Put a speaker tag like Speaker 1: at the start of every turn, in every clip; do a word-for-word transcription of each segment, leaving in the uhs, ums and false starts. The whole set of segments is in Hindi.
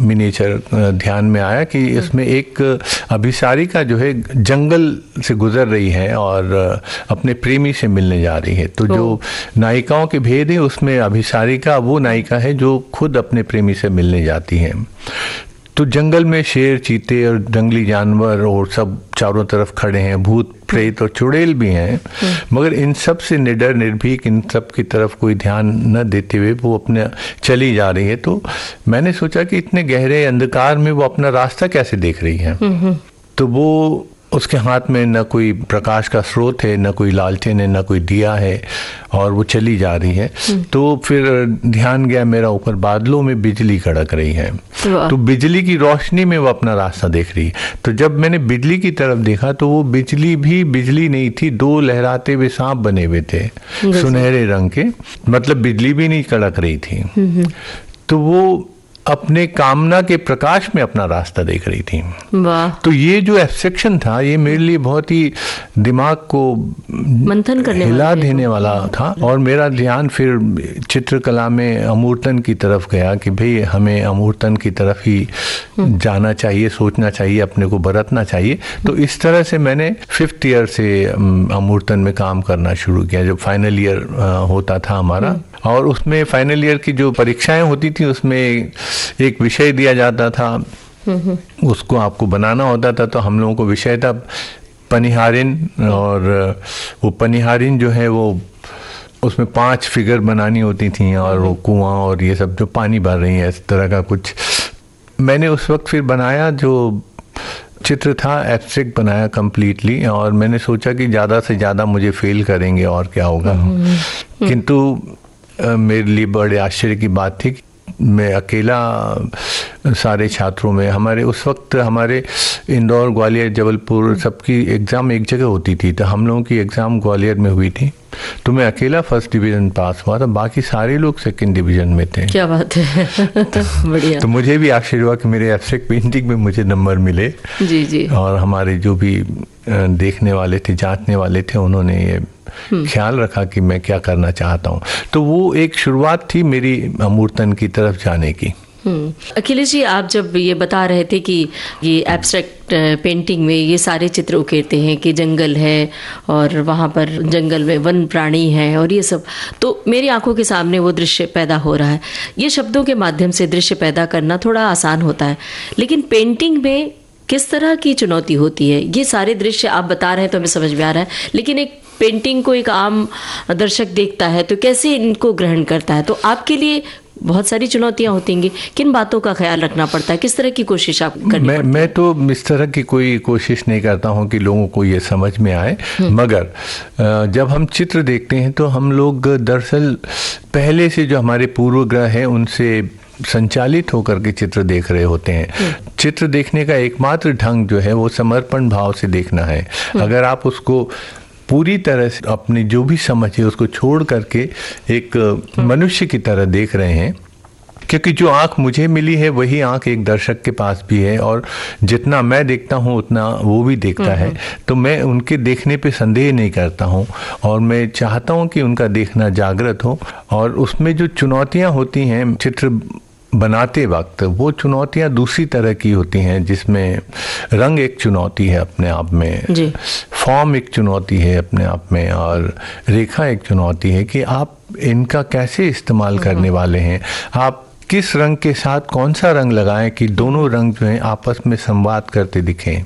Speaker 1: मिनिएचर ध्यान में आया कि इसमें एक अभिसारिका जो है जंगल से गुजर रही है और अपने प्रेमी से मिलने जा रही है। तो जो नायिकाओं के भेद है उसमें अभिसारिका वो नायिका है जो खुद अपने प्रेमी से मिलने जाती है। तो जंगल में शेर, चीते और जंगली जानवर और सब चारों तरफ खड़े हैं, भूत प्रेत और चुड़ैल भी हैं, मगर इन सब से निडर निर्भीक इन सब की तरफ कोई ध्यान न देते हुए वो अपने चली जा रही है। तो मैंने सोचा कि इतने गहरे अंधकार में वो अपना रास्ता कैसे देख रही है। तो वो उसके हाथ में न कोई प्रकाश का स्रोत है, न कोई लालटेन है, न कोई दिया है, और वो चली जा रही है। तो फिर ध्यान गया मेरा ऊपर, बादलों में बिजली कड़क रही है। तो बिजली की रोशनी में वो अपना रास्ता देख रही है। तो जब मैंने बिजली की तरफ देखा तो वो बिजली भी बिजली नहीं थी, दो लहराते हुए सांप बने हुए थे सुनहरे रंग के, मतलब बिजली भी नहीं कड़क रही थी। तो वो अपने कामना के प्रकाश में अपना रास्ता देख रही थी। वाह। तो ये जो एब्स्ट्रैक्शन था ये मेरे लिए बहुत ही दिमाग को
Speaker 2: मंथन करने
Speaker 1: हिला देने वाला था, और मेरा ध्यान फिर चित्रकला में अमूर्तन की तरफ गया कि भाई हमें अमूर्तन की तरफ ही जाना चाहिए, सोचना चाहिए, अपने को बरतना चाहिए। तो इस तरह से मैंने फिफ्थ ईयर से अमूर्तन में काम करना शुरू किया, जब फाइनल ईयर होता था हमारा, और उसमें फाइनल ईयर की जो परीक्षाएं होती थी उसमें एक विषय दिया जाता था, उसको आपको बनाना होता था। तो हम लोगों को विषय था पनिहारिन, और वो पनिहारिन जो है वो उसमें पांच फिगर बनानी होती थी, और वो कुआं और ये सब जो पानी भर रही है, इस तरह का कुछ मैंने उस वक्त फिर बनाया। जो चित्र था एब्स्ट्रैक्ट बनाया कंप्लीटली, और मैंने सोचा कि ज़्यादा से ज़्यादा मुझे फेल करेंगे और क्या होगा। किंतु मेरे लिए बड़े आश्चर्य की बात थी कि मैं अकेला सारे छात्रों में, हमारे उस वक्त हमारे इंदौर, ग्वालियर, जबलपुर सबकी एग्ज़ाम एक जगह होती थी, तो हम लोगों की एग्ज़ाम ग्वालियर में हुई थी। तो मैं अकेला फर्स्ट डिवीज़न पास हुआ था, बाकी सारे लोग सेकंड डिवीज़न में थे।
Speaker 2: क्या बात है। बढ़िया।
Speaker 1: तो मुझे भी आश्चर्य हुआ कि मेरे एब्स्ट्रैक्ट पेंटिंग में मुझे नंबर मिले।
Speaker 2: जी जी।
Speaker 1: और हमारे जो भी देखने वाले थे, जांचने वाले थे, उन्होंने ये ख्याल रखा कि मैं क्या करना चाहता हूँ। तो वो एक शुरुआत थी मेरी अमूर्तन की तरफ जाने की।
Speaker 2: अखिलेश जी, आप जब ये बता रहे थे कि ये एब्स्ट्रैक्ट पेंटिंग में ये सारे चित्र उकेरते हैं कि जंगल है और वहाँ पर जंगल में वन प्राणी है और ये सब, तो मेरी आंखों के सामने वो दृश्य पैदा हो रहा है। ये शब्दों के माध्यम से दृश्य पैदा करना थोड़ा आसान होता है, लेकिन पेंटिंग में किस तरह की चुनौती होती है? ये सारे दृश्य आप बता रहे हैं तो हमें समझ में आ रहा है, लेकिन एक पेंटिंग को एक आम दर्शक देखता है तो कैसे इनको ग्रहण करता है? तो आपके लिए बहुत सारी चुनौतियां होती, किन बातों का ख्याल रखना पड़ता है, किस तरह की कोशिश आप करनी
Speaker 1: मैं मैं तो इस तरह की कोई कोशिश नहीं करता हूं कि लोगों को ये समझ में आए, मगर जब हम चित्र देखते हैं तो हम लोग दरअसल पहले से जो हमारे पूर्वग्रह हैं उनसे संचालित होकर के चित्र देख रहे होते हैं। चित्र देखने का एकमात्र ढंग जो है वो समर्पण भाव से देखना है। अगर आप उसको पूरी तरह से अपनी जो भी समझ है उसको छोड़ करके एक मनुष्य की तरह देख रहे हैं, क्योंकि जो आँख मुझे मिली है वही आँख एक दर्शक के पास भी है, और जितना मैं देखता हूँ उतना वो भी देखता है। तो मैं उनके देखने पे संदेह नहीं करता हूँ, और मैं चाहता हूँ कि उनका देखना जागृत हो। और उसमें जो चुनौतियाँ होती हैं चित्र बनाते वक्त, वो चुनौतियाँ दूसरी तरह की होती हैं, जिसमें रंग एक चुनौती है अपने आप में, फॉर्म एक चुनौती है अपने आप में, और रेखा एक चुनौती है कि आप इनका कैसे इस्तेमाल करने वाले हैं, आप किस रंग के साथ कौन सा रंग लगाएं कि दोनों रंग जो हैं आपस में संवाद करते दिखें।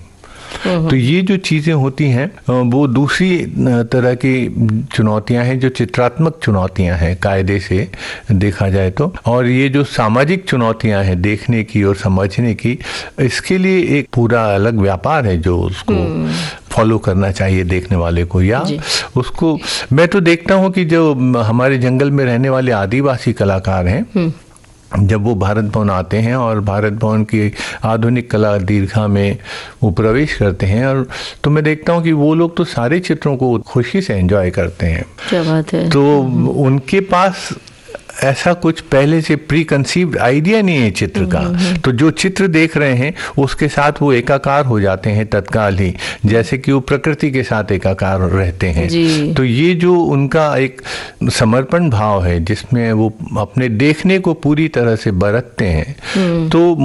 Speaker 1: तो ये जो चीज़ें होती हैं वो दूसरी तरह की चुनौतियां हैं, जो चित्रात्मक चुनौतियां हैं कायदे से देखा जाए तो। और ये जो सामाजिक चुनौतियां हैं देखने की और समझने की, इसके लिए एक पूरा अलग व्यापार है जो उसको फॉलो करना चाहिए देखने वाले को। या उसको मैं तो देखता हूँ कि जो हमारे जंगल में रहने वाले आदिवासी कलाकार हैं, जब वो भारत भवन आते हैं और भारत भवन की आधुनिक कला दीर्घा में वो प्रवेश करते हैं, और तो मैं देखता हूँ कि वो लोग तो सारे चित्रों को खुशी से एंजॉय करते हैं।
Speaker 2: क्या बात है।
Speaker 1: तो उनके पास ऐसा कुछ पहले से प्री कंसीव्ड आइडिया नहीं है चित्र का, तो जो चित्र देख रहे हैं उसके साथ वो एकाकार हो जाते हैं तत्काल ही, जैसे कि वो प्रकृति के साथ एकाकार रहते हैं। तो ये जो उनका एक समर्पण भाव है जिसमें वो अपने देखने को पूरी तरह से बरतते हैं, तो